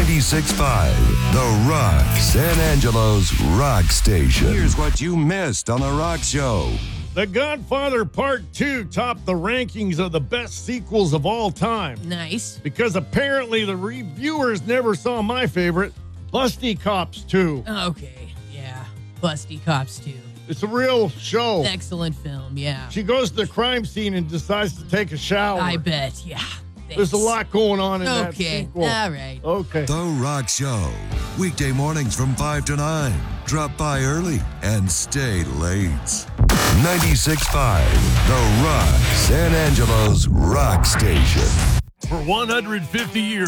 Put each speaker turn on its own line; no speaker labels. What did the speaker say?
96.5, The Rock, San Angelo's rock station. Here's what you missed on The Rock Show.
The Godfather Part 2 topped the rankings of the best sequels of all time.
Nice.
Because apparently the reviewers never saw my favorite, Busty Cops 2.
Okay, yeah. Busty Cops 2.
It's a real show.
Excellent film, yeah.
She goes to the crime scene and decides to take a shower.
I bet, yeah.
There's a lot going on in that
Okay,
sequel.
all right.
Okay.
The Rock Show. Weekday mornings from 5 to 9. Drop by early and stay late. 96.5, The Rock, San Angelo's rock station.
For 150 years.